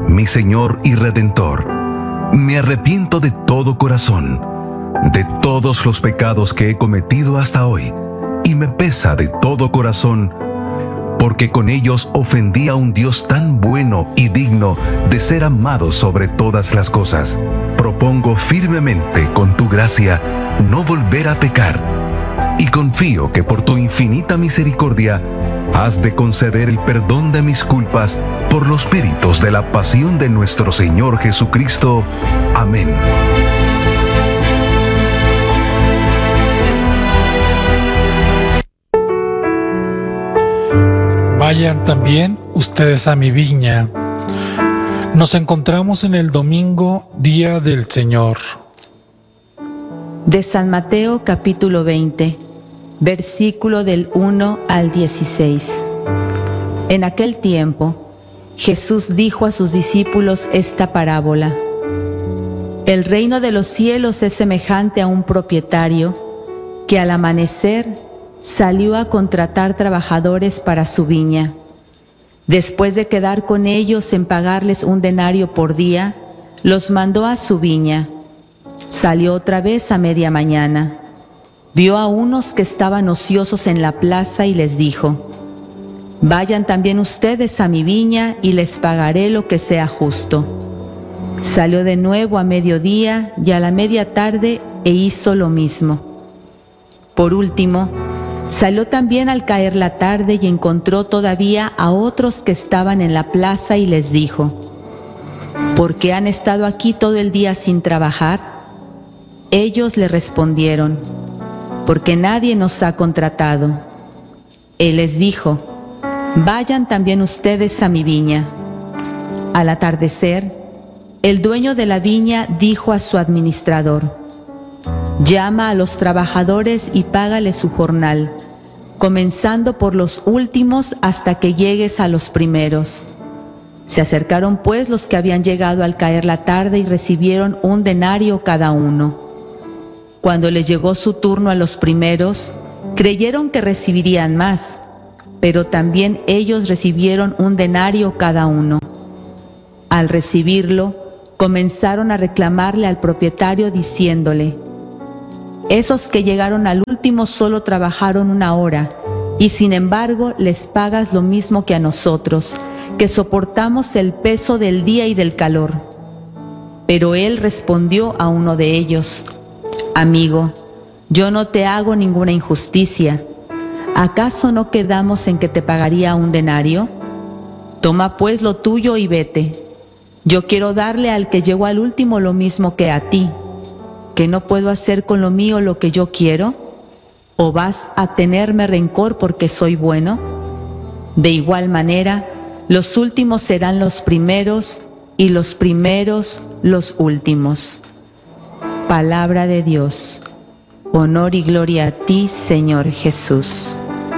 mi Señor y Redentor. Me arrepiento de todo corazón, de todos los pecados que he cometido hasta hoy, y me pesa de todo corazón, porque con ellos ofendí a un Dios tan bueno y digno de ser amado sobre todas las cosas. Propongo firmemente, con tu gracia, no volver a pecar, y confío que por tu infinita misericordia has de conceder el perdón de mis culpas por los méritos de la pasión de nuestro Señor Jesucristo. Amén. Vayan también ustedes a mi viña. Nos encontramos en el domingo, Día del Señor. De San Mateo capítulo 20, versículo del 1 al 16. En aquel tiempo, Jesús dijo a sus discípulos esta parábola: El reino de los cielos es semejante a un propietario que al amanecer salió a contratar trabajadores para su viña. Después de quedar con ellos en pagarles un denario por día, los mandó a su viña. Salió otra vez a media mañana. Vio a unos que estaban ociosos en la plaza y les dijo: Vayan también ustedes a mi viña y les pagaré lo que sea justo. Salió de nuevo a mediodía y a la media tarde e hizo lo mismo. Por último, salió también al caer la tarde y encontró todavía a otros que estaban en la plaza y les dijo: ¿Por qué han estado aquí todo el día sin trabajar? Ellos le respondieron: Porque nadie nos ha contratado. Él les dijo: Vayan también ustedes a mi viña. Al atardecer, el dueño de la viña dijo a su administrador: Llama a los trabajadores y págales su jornal, comenzando por los últimos hasta que llegues a los primeros. Se acercaron pues los que habían llegado al caer la tarde y recibieron un denario cada uno. Cuando les llegó su turno a los primeros, creyeron que recibirían más, pero también ellos recibieron un denario cada uno. Al recibirlo, comenzaron a reclamarle al propietario diciéndole: Esos que llegaron al último solo trabajaron 1 hora, y sin embargo les pagas lo mismo que a nosotros, que soportamos el peso del día y del calor. Pero él respondió a uno de ellos: Amigo, yo no te hago ninguna injusticia. ¿Acaso no quedamos en que te pagaría un denario? Toma pues lo tuyo y vete. Yo quiero darle al que llegó al último lo mismo que a ti. ¿Que no puedo hacer con lo mío lo que yo quiero? ¿O vas a tenerme rencor porque soy bueno? De igual manera, los últimos serán los primeros y los primeros los últimos. Palabra de Dios. Honor y gloria a ti, Señor Jesús.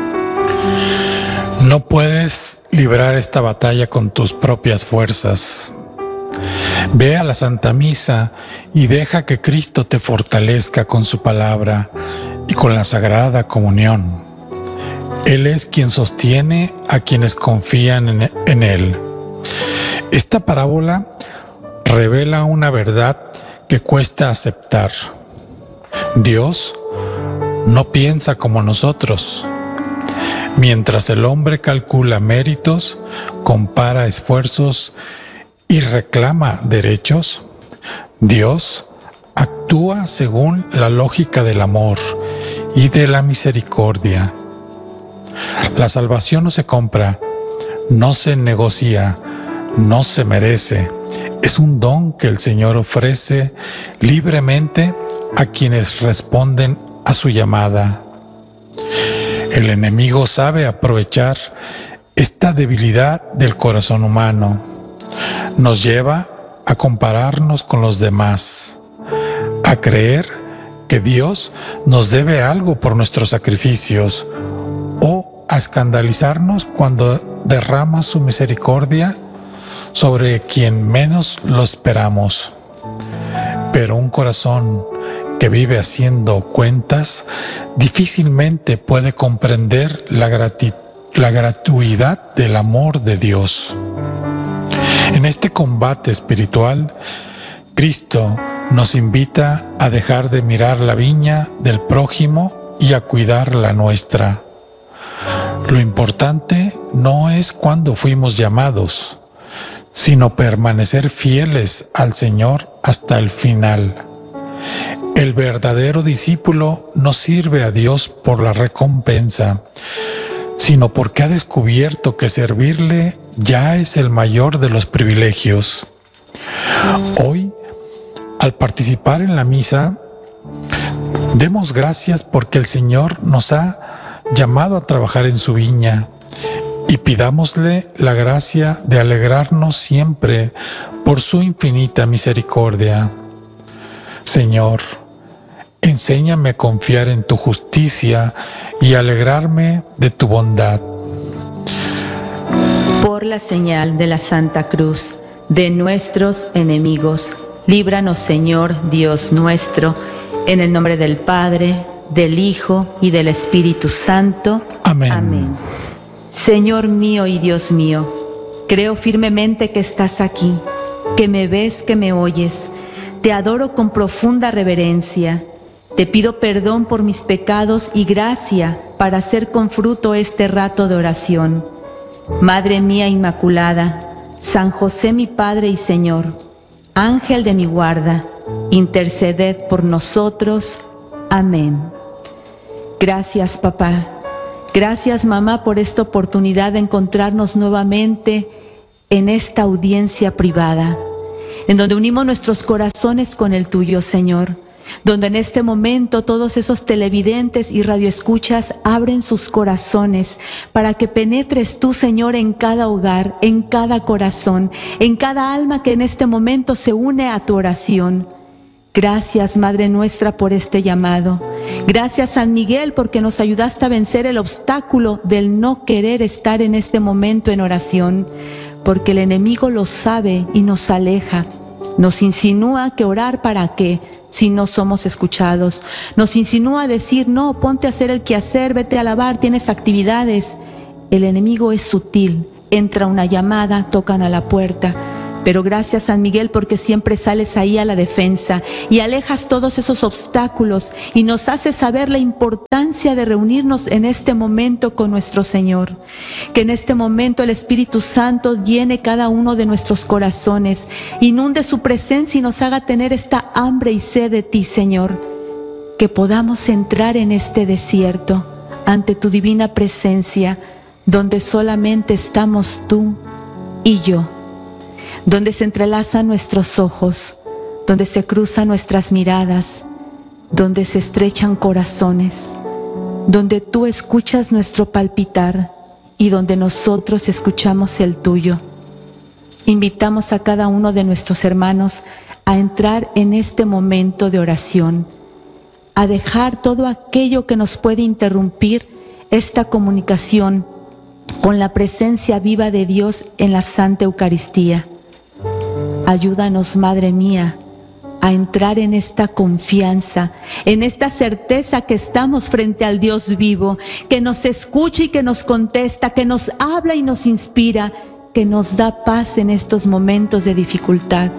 No puedes librar esta batalla con tus propias fuerzas. Ve a la Santa Misa y deja que Cristo te fortalezca con su palabra y con la Sagrada Comunión. Él es quien sostiene a quienes confían en Él. Esta parábola revela una verdad que cuesta aceptar. Dios no piensa como nosotros. Mientras el hombre calcula méritos, compara esfuerzos y reclama derechos, Dios actúa según la lógica del amor y de la misericordia. La salvación no se compra, no se negocia, no se merece. Es un don que el Señor ofrece libremente a quienes responden a su llamada. El enemigo sabe aprovechar esta debilidad del corazón humano. Nos lleva a compararnos con los demás, a creer que Dios nos debe algo por nuestros sacrificios o a escandalizarnos cuando derrama su misericordia sobre quien menos lo esperamos. Pero un corazón que vive haciendo cuentas difícilmente puede comprender la gratuidad del amor de Dios. En este combate espiritual, Cristo nos invita a dejar de mirar la viña del prójimo y a cuidar la nuestra. Lo importante no es cuándo fuimos llamados, sino permanecer fieles al Señor hasta el final. El verdadero discípulo no sirve a Dios por la recompensa, sino porque ha descubierto que servirle ya es el mayor de los privilegios. Hoy, al participar en la misa, demos gracias porque el Señor nos ha llamado a trabajar en su viña y pidámosle la gracia de alegrarnos siempre por su infinita misericordia. Señor, enséñame a confiar en tu justicia y alegrarme de tu bondad. Por la señal de la Santa Cruz de nuestros enemigos, líbranos, Señor Dios nuestro, en el nombre del Padre, del Hijo y del Espíritu Santo. Amén. Amén. Señor mío y Dios mío, creo firmemente que estás aquí, que me ves, que me oyes. Te adoro con profunda reverencia. Te pido perdón por mis pecados y gracia para hacer con fruto este rato de oración. Madre mía Inmaculada, San José mi Padre y Señor, Ángel de mi guarda, interceded por nosotros. Amén. Gracias, papá. Gracias, mamá, por esta oportunidad de encontrarnos nuevamente en esta audiencia privada, en donde unimos nuestros corazones con el tuyo, Señor, donde en este momento todos esos televidentes y radioescuchas abren sus corazones para que penetres tú, Señor, en cada hogar, en cada corazón, en cada alma que en este momento se une a tu oración. Gracias, Madre nuestra, por este llamado. Gracias, San Miguel, porque nos ayudaste a vencer el obstáculo del no querer estar en este momento en oración, porque el enemigo lo sabe y nos aleja. Nos insinúa que orar para qué, si no somos escuchados. Nos insinúa a decir, no, ponte a hacer el quehacer, vete a lavar, tienes actividades. El enemigo es sutil, entra una llamada, tocan a la puerta. Pero gracias, San Miguel, porque siempre sales ahí a la defensa y alejas todos esos obstáculos y nos haces saber la importancia de reunirnos en este momento con nuestro Señor. Que en este momento el Espíritu Santo llene cada uno de nuestros corazones, inunde su presencia y nos haga tener esta hambre y sed de ti, Señor. Que podamos entrar en este desierto ante tu divina presencia, donde solamente estamos tú y yo, donde se entrelazan nuestros ojos, donde se cruzan nuestras miradas, donde se estrechan corazones, donde tú escuchas nuestro palpitar y donde nosotros escuchamos el tuyo. Invitamos a cada uno de nuestros hermanos a entrar en este momento de oración, a dejar todo aquello que nos puede interrumpir esta comunicación con la presencia viva de Dios en la Santa Eucaristía. Ayúdanos, Madre mía, a entrar en esta confianza, en esta certeza que estamos frente al Dios vivo, que nos escucha y que nos contesta, que nos habla y nos inspira, que nos da paz en estos momentos de dificultad.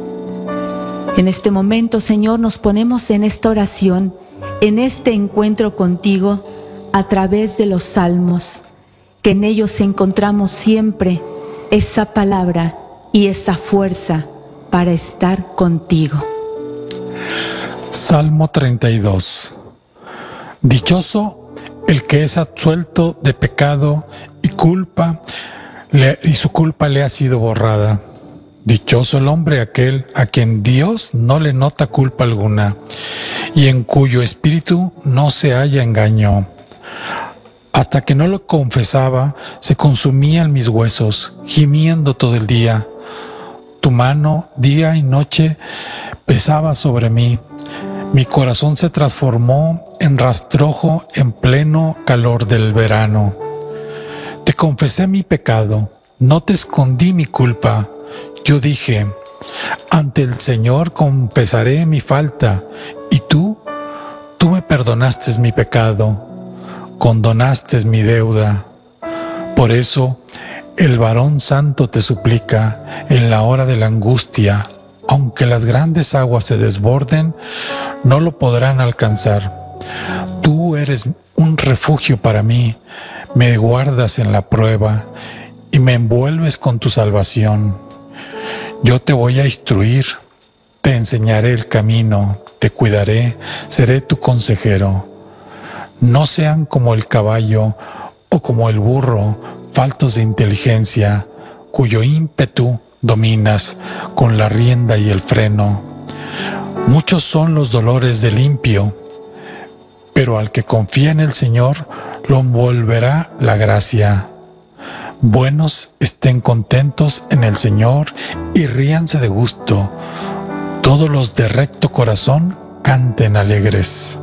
En este momento, Señor, nos ponemos en esta oración, en este encuentro contigo, a través de los salmos, que en ellos encontramos siempre esa palabra y esa fuerza para estar contigo. Salmo 32. Dichoso el que es absuelto de pecado y su culpa le ha sido borrada. Dichoso el hombre aquel a quien Dios no le nota culpa alguna y en cuyo espíritu no se halla engaño. Hasta que no lo confesaba, se consumían mis huesos, gimiendo todo el día. Tu mano, día y noche, pesaba sobre mí. Mi corazón se transformó en rastrojo en pleno calor del verano. Te confesé mi pecado, no te escondí mi culpa. Yo dije, ante el Señor confesaré mi falta, y tú me perdonaste mi pecado, condonaste mi deuda. Por eso, El varón santo te suplica en la hora de la angustia, aunque las grandes aguas se desborden, no lo podrán alcanzar. Tú eres un refugio para mí, me guardas en la prueba y me envuelves con tu salvación. Yo te voy a instruir, te enseñaré el camino, te cuidaré, seré tu consejero. No sean como el caballo o como el burro, faltos de inteligencia, cuyo ímpetu dominas con la rienda y el freno. Muchos son los dolores del impío, pero al que confía en el Señor lo envolverá la gracia. Buenos estén contentos en el Señor y ríanse de gusto. Todos los de recto corazón canten alegres.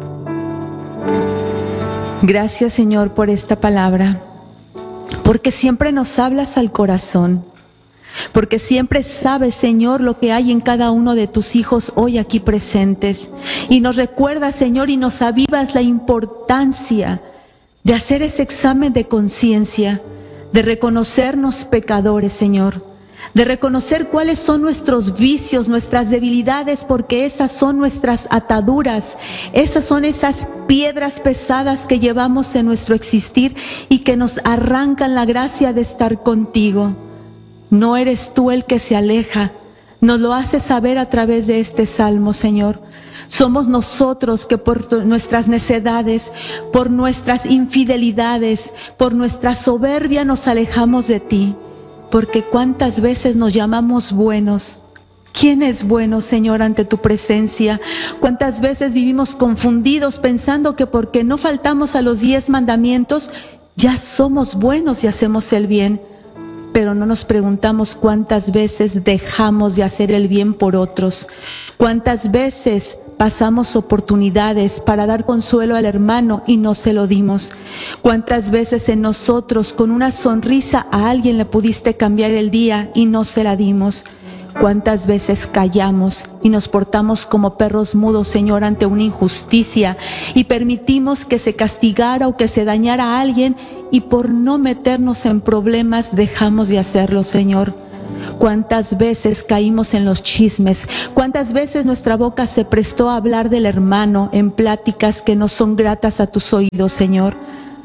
Gracias, Señor, por esta palabra, porque siempre nos hablas al corazón, porque siempre sabes, Señor, lo que hay en cada uno de tus hijos hoy aquí presentes, y nos recuerdas, Señor, y nos avivas la importancia de hacer ese examen de conciencia, de reconocernos pecadores, Señor, de reconocer cuáles son nuestros vicios, nuestras debilidades, porque esas son nuestras ataduras, esas son esas piedras pesadas que llevamos en nuestro existir y que nos arrancan la gracia de estar contigo. No eres tú el que se aleja, nos lo haces saber a través de este salmo, Señor. Somos nosotros que por nuestras necedades, por nuestras infidelidades, por nuestra soberbia nos alejamos de ti. Porque cuántas veces nos llamamos buenos. ¿Quién es bueno, Señor, ante tu presencia? Cuántas veces vivimos confundidos pensando que porque no faltamos a los 10 mandamientos, ya somos buenos y hacemos el bien. Pero no nos preguntamos cuántas veces dejamos de hacer el bien por otros. Cuántas veces pasamos oportunidades para dar consuelo al hermano y no se lo dimos. ¿Cuántas veces en nosotros con una sonrisa a alguien le pudiste cambiar el día y no se la dimos? ¿Cuántas veces callamos y nos portamos como perros mudos, Señor, ante una injusticia y permitimos que se castigara o que se dañara a alguien y por no meternos en problemas dejamos de hacerlo, Señor? ¿Cuántas veces caímos en los chismes? ¿Cuántas veces nuestra boca se prestó a hablar del hermano en pláticas que no son gratas a tus oídos, Señor?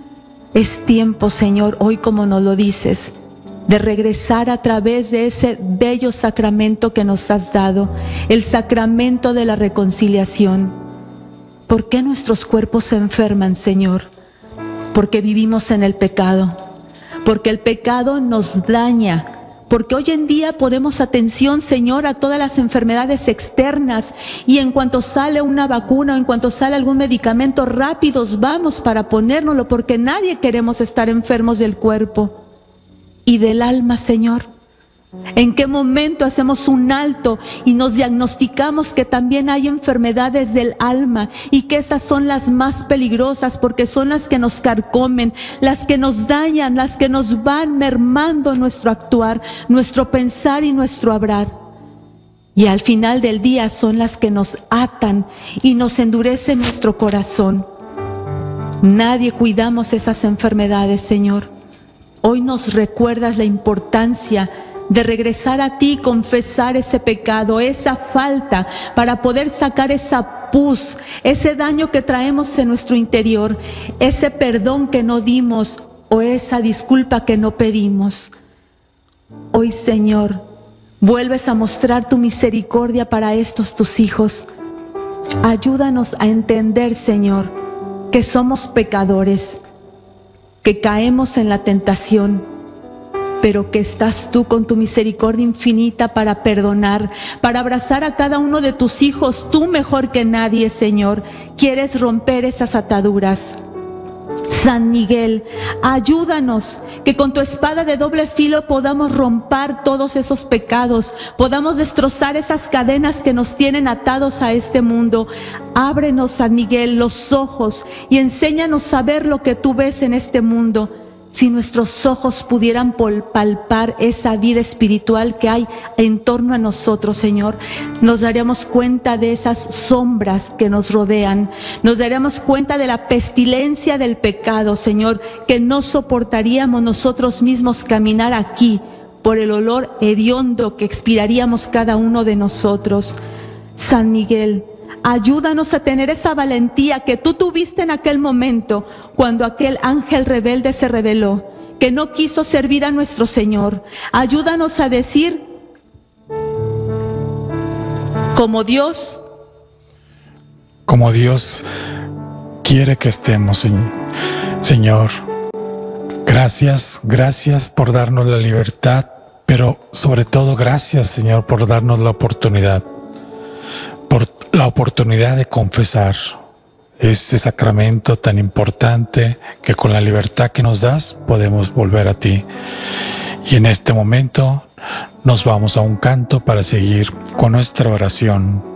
Es tiempo, Señor, hoy como nos lo dices, de regresar a través de ese bello sacramento que nos has dado, el sacramento de la reconciliación. ¿Por qué nuestros cuerpos se enferman, Señor? Porque vivimos en el pecado, porque el pecado nos daña. Porque hoy en día ponemos atención, Señor, a todas las enfermedades externas y en cuanto sale una vacuna o en cuanto sale algún medicamento, rápidos vamos para ponérnoslo porque nadie queremos estar enfermos del cuerpo y del alma, Señor. ¿En qué momento hacemos un alto y nos diagnosticamos que también hay enfermedades del alma y que esas son las más peligrosas porque son las que nos carcomen, las que nos dañan, las que nos van mermando nuestro actuar, nuestro pensar y nuestro hablar? Y al final del día son las que nos atan y nos endurecen nuestro corazón. Nadie cuidamos esas enfermedades, Señor. Hoy nos recuerdas la importancia de regresar a ti, confesar ese pecado, esa falta, para poder sacar esa pus, ese daño que traemos en nuestro interior, ese perdón que no dimos o esa disculpa que no pedimos. Hoy, Señor, vuelves a mostrar tu misericordia para estos tus hijos. Ayúdanos a entender, Señor, que somos pecadores, que caemos en la tentación, pero que estás tú con tu misericordia infinita para perdonar, para abrazar a cada uno de tus hijos, tú mejor que nadie, Señor. Quieres romper esas ataduras. San Miguel, ayúdanos, que con tu espada de doble filo podamos romper todos esos pecados, podamos destrozar esas cadenas que nos tienen atados a este mundo. Ábrenos, San Miguel, los ojos y enséñanos a ver lo que tú ves en este mundo. si nuestros ojos pudieran palpar esa vida espiritual que hay en torno a nosotros, Señor, nos daríamos cuenta de esas sombras que nos rodean, nos daríamos cuenta de la pestilencia del pecado, Señor, que no soportaríamos nosotros mismos caminar aquí por el olor hediondo que expiraríamos cada uno de nosotros. San Miguel, ayúdanos a tener esa valentía que tú tuviste en aquel momento cuando aquel ángel rebelde se rebeló, que no quiso servir a nuestro Señor. Ayúdanos a decir, como Dios quiere que estemos, Señor. Gracias por darnos la libertad, pero sobre todo gracias, Señor, por darnos la oportunidad de confesar ese sacramento tan importante que con la libertad que nos das podemos volver a ti. Y en este momento nos vamos a un canto para seguir con nuestra oración.